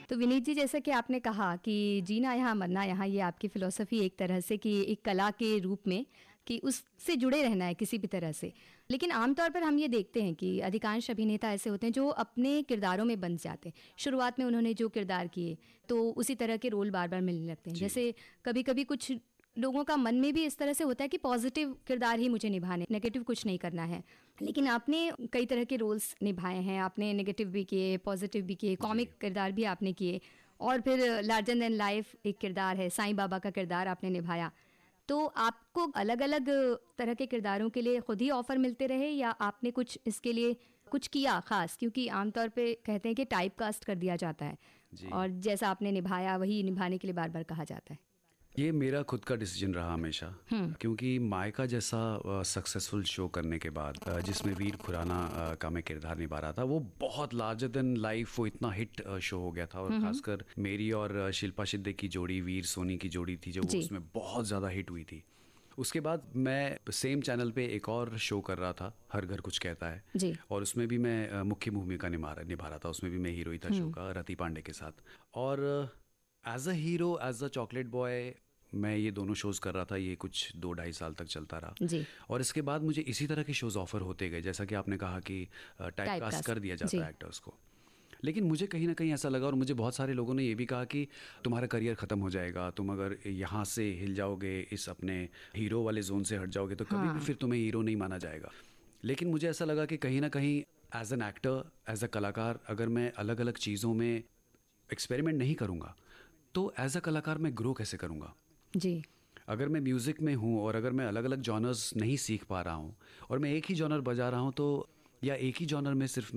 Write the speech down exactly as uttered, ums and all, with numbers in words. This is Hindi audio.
तो विनीत जी, जैसा कि आपने कहा कि जीना यहाँ मरना यहाँ, ये आपकी फ़िलॉसफ़ी एक तरह से कि एक कला के रूप में कि उससे जुड़े रहना है किसी भी तरह से। लेकिन आमतौर पर हम ये देखते हैं कि अधिकांश अभिनेता ऐसे होते हैं जो अपने किरदारों में बंध जाते हैं। शुरुआत में उन्होंने जो किरदार किए तो उसी तरह के रोल बार बार मिलने लगते हैं। जैसे कभी कभी कुछ लोगों का मन में भी इस तरह से होता है कि पॉजिटिव किरदार ही मुझे निभाने, नेगेटिव कुछ नहीं करना है। लेकिन आपने कई तरह के रोल्स निभाए हैं, आपने नेगेटिव भी किए, पॉजिटिव भी किए, कॉमिक किरदार भी आपने किए, और फिर लार्जर देन लाइफ एक किरदार है, साईं बाबा का किरदार आपने निभाया। तो आपको अलग अलग तरह के किरदारों के लिए खुद ही ऑफर मिलते रहे या आपने कुछ इसके लिए कुछ किया खास? क्योंकि आमतौर पे कहते हैं कि टाइप कास्ट कर दिया जाता है और जैसा आपने निभाया वही निभाने के लिए बार बार कहा जाता है। ये मेरा खुद का डिसीजन रहा हमेशा, क्योंकि मायका जैसा सक्सेसफुल शो करने के बाद जिसमें वीर खुराना का मैं किरदार निभा रहा था, वो बहुत लार्जर देन लाइफ, वो इतना हिट शो हो गया था। और खासकर मेरी और शिल्पा शिंदे की जोड़ी, वीर सोनी की जोड़ी थी जो उसमें बहुत ज़्यादा हिट हुई थी। उसके बाद मैं सेम चैनल पे एक और शो कर रहा था, हर घर कुछ कहता है जी। और उसमें भी मैं मुख्य भूमिका निभा निभा रहा था, उसमें भी मैं हीरो ही था शो का, रति पांडे के साथ। और as a hero, as a chocolate boy मैं ये दोनों शोज़ कर रहा था। ये कुछ दो ढाई साल तक चलता रहा जी। और इसके बाद मुझे इसी तरह के शोज़ ऑफर होते गए, जैसा कि आपने कहा कि टाइप कास्ट कर दिया जाता है एक्टर्स को। लेकिन मुझे कहीं ना कहीं ऐसा लगा, और मुझे बहुत सारे लोगों ने ये भी कहा कि तुम्हारा करियर ख़त्म हो जाएगा, तुम अगर यहाँ से हिल जाओगे, इस अपने हीरो वाले जोन से हट जाओगे, तो कभी हाँ। भी फिर तुम्हें हीरो नहीं माना जाएगा। लेकिन मुझे ऐसा लगा कि कहीं ना कहीं as an actor, as a कलाकार, अगर मैं अलग अलग चीज़ों में एक्सपेरिमेंट नहीं करूँगा तो एज अ कलाकार मैं ग्रो कैसे करूँगा जी। अगर मैं म्यूज़िक में हूँ और अगर मैं अलग अलग जॉनर्स नहीं सीख पा रहा हूँ और मैं एक ही जॉनर बजा रहा हूँ, तो या एक ही जॉनर में सिर्फ